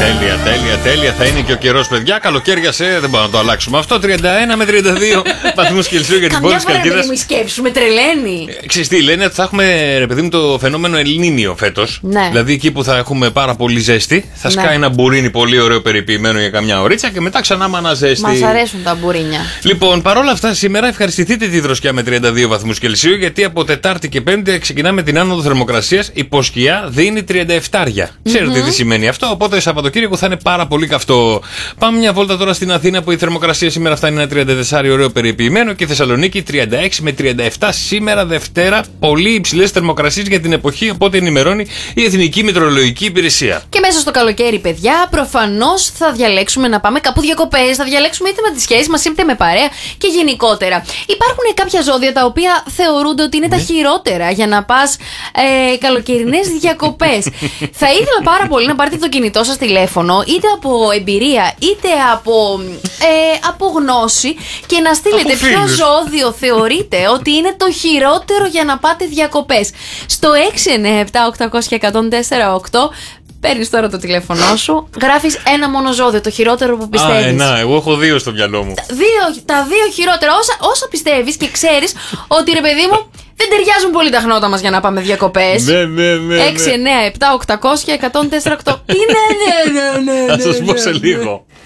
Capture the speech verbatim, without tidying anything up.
Τέλεια, τέλεια, τέλεια. Θα είναι και ο καιρός, παιδιά. Καλοκαίριασε, δεν μπορούμε να το αλλάξουμε αυτό. τριάντα ένα με τριάντα δύο βαθμούς Κελσίου για την πόλη της Καλκίδας. Καμιά φορά, παιδί μου, σκέψου, με τρελαίνει. Ξέρεις τι, λένε ότι θα έχουμε, ρε παιδί μου, το φαινόμενο Ελνίνιο φέτος. Ναι. Δηλαδή εκεί που θα έχουμε πάρα πολύ ζέστη, θα σκάει ναι. ένα μπουρίνι πολύ ωραίο περιποιημένο για καμιά ωρίτσα και μετά ξανά μάνα ζέστη. Μας αρέσουν τα μπουρίνια. Λοιπόν, παρόλα αυτά, σήμερα ευχαριστηθείτε τη δροσιά με τριάντα δύο βαθμούς Κελσίου, γιατί από Τετάρτη και Πέμπτη ξεκινάμε την άνοδο θερμοκρασίας. Υποσκιά δίνει τριάντα επτά. Mm-hmm. Ξέρετε τι σημαίνει αυτό, οπότε Σαββατοκύριακο θα είναι πάρα πολύ καυτό. Πάμε μια βόλτα τώρα στην Αθήνα, που η θερμοκρασία σήμερα φτάνει ένα τριάντα τέσσερα ωραίο περιποιημένο, και η Θεσσαλονίκη τριάντα έξι με τριάντα επτά σήμερα Δευτέρα. Πολύ υψηλές θερμοκρασίες για την εποχή, οπότε ενημερώνει η Εθνική Μετεωρολογική Υπηρεσία. Και μέσα στο καλοκαίρι, παιδιά, προφανώς θα διαλέξουμε να πάμε κάπου διακοπές, θα διαλέξουμε είτε με τις σχέσεις μας είτε με παρέα και γενικότερα. Υπάρχουν κάποια ζώδια τα οποία θεωρούνται ότι είναι ναι. τα χειρότερα για να πας ε, καλοκαιρινές διακοπές. Θα ήθελα πάρα πολύ να πάρετε το κινητό σας τηλέφωνο, είτε από εμπειρία είτε από, ε, από γνώση, και να στείλετε ποιο ζώδιο θεωρείτε ότι είναι το χειρότερο για να πάτε διακοπές. Στο έξι εννιά επτά οκτώ μηδέν μηδέν ένα τέσσερα οκτώ παίρνεις τώρα το τηλέφωνό σου, γράφεις ένα μόνο ζώδιο, το χειρότερο που πιστεύεις. Α, να, εγώ έχω δύο στο μυαλό μου. Τα δύο, τα δύο χειρότερα, όσα, όσα πιστεύεις και ξέρεις ότι, ρε παιδί μου, δεν ταιριάζουν πολύ τα χνότα μας για να πάμε διακοπές. Ναι, ναι, ναι. έξι εννιά επτά οκτώ μηδέν μηδέν ένα τέσσερα οκτώ. Τι ναι, ναι, ναι, ναι. Θα σας πω σε λίγο.